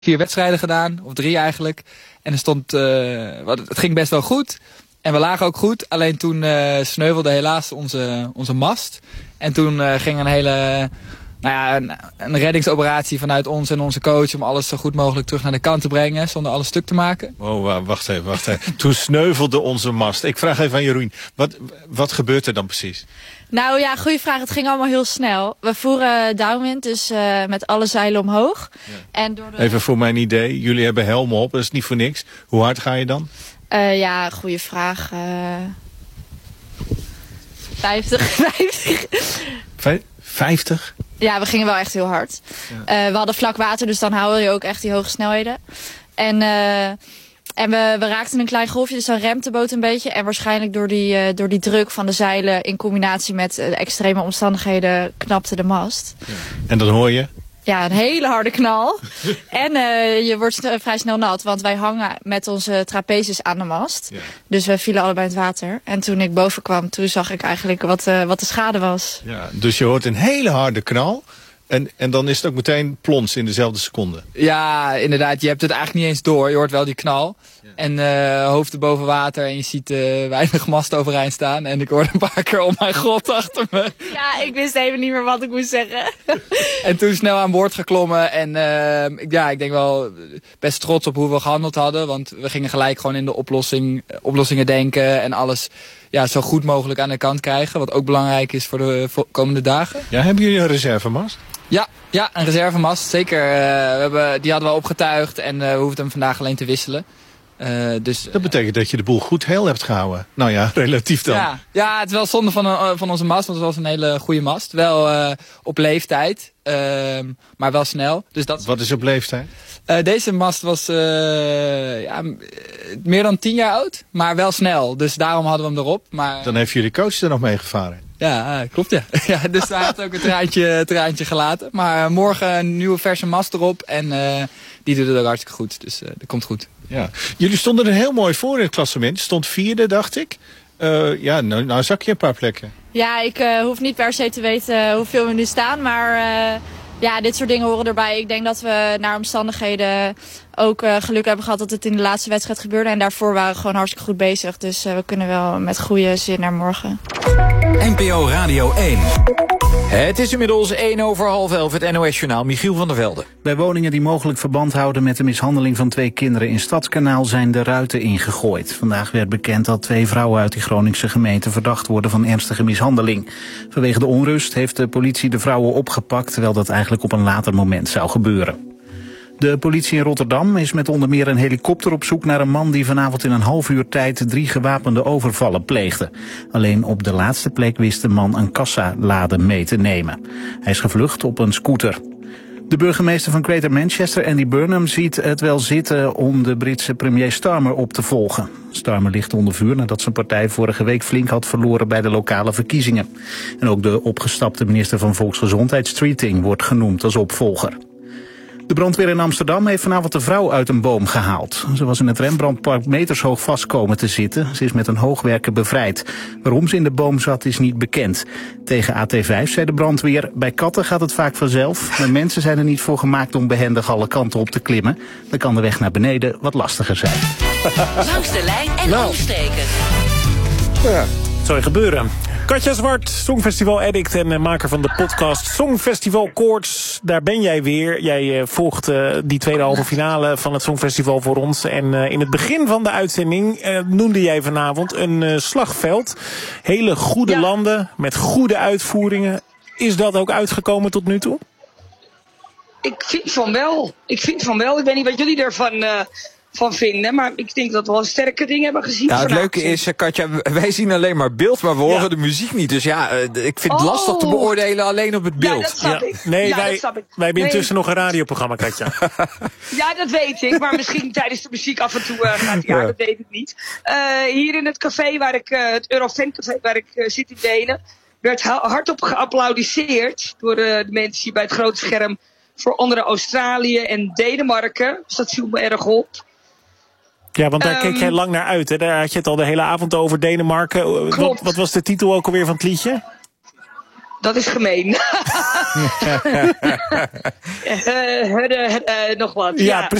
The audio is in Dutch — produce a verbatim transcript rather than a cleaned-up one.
vier wedstrijden gedaan, of drie eigenlijk. En er stond, uh, het ging best wel goed. En we lagen ook goed, alleen toen uh, sneuvelde helaas onze, onze mast. En toen uh, ging een hele... Nou ja, een, een reddingsoperatie vanuit ons en onze coach om alles zo goed mogelijk terug naar de kant te brengen zonder alles stuk te maken. Oh, wacht even, wacht even. Toen sneuvelde onze mast. Ik vraag even aan Jeroen, wat, wat gebeurt er dan precies? Nou ja, goede vraag. Het ging allemaal heel snel. We voeren downwind, dus uh, met alle zeilen omhoog. Ja. En door de... Even voor mijn idee, jullie hebben helmen op, dat is niet voor niks. Hoe hard ga je dan? Uh, ja, goede vraag. Uh... vijftig, vijftig. Vij- vijftig? Ja, we gingen wel echt heel hard. Ja. Uh, we hadden vlak water, dus dan hou je ook echt die hoge snelheden. En, uh, en we, we raakten een klein golfje, dus dan remt de boot een beetje. En waarschijnlijk door die, uh, door die druk van de zeilen in combinatie met uh, extreme omstandigheden knapte de mast. Ja. En dan hoor je? Ja, een hele harde knal. En uh, je wordt uh, vrij snel nat, want wij hangen met onze trapezes aan de mast. Ja. Dus we vielen allebei in het water. En toen ik boven kwam, toen zag ik eigenlijk wat, uh, wat de schade was. Ja, dus je hoort een hele harde knal. En, en dan is het ook meteen plons in dezelfde seconde. Ja, inderdaad. Je hebt het eigenlijk niet eens door. Je hoort wel die knal. Ja. En uh, hoofden boven water. En je ziet uh, weinig mast overeind staan. En ik hoorde een paar keer, oh mijn god, achter me. Ja, ik wist even niet meer wat ik moest zeggen. En toen snel aan boord geklommen. En uh, ja, ik denk wel best trots op hoe we gehandeld hadden. Want we gingen gelijk gewoon in de oplossing, oplossingen denken. En alles ja, zo goed mogelijk aan de kant krijgen. Wat ook belangrijk is voor de komende dagen. Ja, hebben jullie een reservemast? Ja, ja, een reservemast, zeker. Uh, we hebben, die hadden we opgetuigd en uh, we hoefden hem vandaag alleen te wisselen. Uh, dus, dat betekent dat je de boel goed heel hebt gehouden. Nou ja, relatief dan. Ja, ja het is wel zonde van, uh, van onze mast, want het was een hele goede mast. Wel uh, op leeftijd, uh, maar wel snel. Dus dat... Wat is op leeftijd? Uh, deze mast was uh, ja, meer dan tien jaar oud, maar wel snel. Dus daarom hadden we hem erop. Maar... Dan heeft jullie coach er nog mee gevaren. Ja, klopt ja. ja dus hij heeft ook een traantje, traantje gelaten. Maar morgen een nieuwe verse mast erop en uh, die doet het ook hartstikke goed. Dus uh, dat komt goed. Ja. Jullie stonden er heel mooi voor in het klassement. Stond vierde, dacht ik. Uh, ja, nou, nou zak je een paar plekken. Ja, ik uh, hoef niet per se te weten hoeveel we nu staan, maar... Uh... Ja, dit soort dingen horen erbij. Ik denk dat we naar omstandigheden ook uh, geluk hebben gehad dat het in de laatste wedstrijd gebeurde. En daarvoor waren we gewoon hartstikke goed bezig. Dus uh, we kunnen wel met goede zin naar morgen. N P O Radio één. Het is inmiddels één over half elf, het N O S-journaal. Michiel van der Velde. Bij woningen die mogelijk verband houden met de mishandeling van twee kinderen in Stadskanaal zijn de ruiten ingegooid. Vandaag werd bekend dat twee vrouwen uit die Groningse gemeente verdacht worden van ernstige mishandeling. Vanwege de onrust heeft de politie de vrouwen opgepakt, terwijl dat eigenlijk op een later moment zou gebeuren. De politie in Rotterdam is met onder meer een helikopter op zoek naar een man die vanavond in een half uur tijd drie gewapende overvallen pleegde. Alleen op de laatste plek wist de man een kassalade mee te nemen. Hij is gevlucht op een scooter. De burgemeester van Greater Manchester, Andy Burnham, ziet het wel zitten om de Britse premier Starmer op te volgen. Starmer ligt onder vuur nadat zijn partij vorige week flink had verloren bij de lokale verkiezingen. En ook de opgestapte minister van Volksgezondheid, Streeting, wordt genoemd als opvolger. De brandweer in Amsterdam heeft vanavond een vrouw uit een boom gehaald. Ze was in het Rembrandtpark metershoog vast komen te zitten. Ze is met een hoogwerker bevrijd. Waarom ze in de boom zat is niet bekend. Tegen A T vijf zei de brandweer: bij katten gaat het vaak vanzelf. Maar mensen zijn er niet voor gemaakt om behendig alle kanten op te klimmen. Dan kan de weg naar beneden wat lastiger zijn. Langs de lijn en nou. Omsteken. Ja, het zou je gebeuren. Katja Zwart, Songfestival Addict en uh, maker van de podcast Songfestival Koorts. Daar ben jij weer. Jij uh, volgt uh, die tweede halve finale van het Songfestival voor ons. En uh, in het begin van de uitzending uh, noemde jij vanavond een uh, slagveld. Hele goede ja. landen met goede uitvoeringen. Is dat ook uitgekomen tot nu toe? Ik vind van wel. Ik vind van wel. Ik weet niet wat jullie ervan... Uh... van vinden, maar ik denk dat we wel sterke dingen hebben gezien. Ja, het leuke is, Katja, wij zien alleen maar beeld, maar we horen ja. de muziek niet. Dus ja, ik vind het oh. lastig te beoordelen alleen op het beeld. Ja, dat snap ja. ik. Nee, ja, wij, dat snap ik. wij hebben nee. intussen nog een radioprogramma, Katja. Ja, dat weet ik, maar misschien tijdens de muziek af en toe uh, gaat ja, ja, dat weet ik niet. Uh, hier in het café, waar ik, uh, het Eurofan café waar ik uh, zit in Denen, werd hardop geapplaudiseerd door uh, de mensen hier bij het grote scherm voor andere Australië en Denemarken. Dus dat viel me erg op. Ja, want daar um, keek jij lang naar uit, hè? Daar had je het al de hele avond over, Denemarken. Wat, wat was de titel ook alweer van het liedje? Dat is gemeen. uh, uh, uh, uh, nog wat. Ja, ja.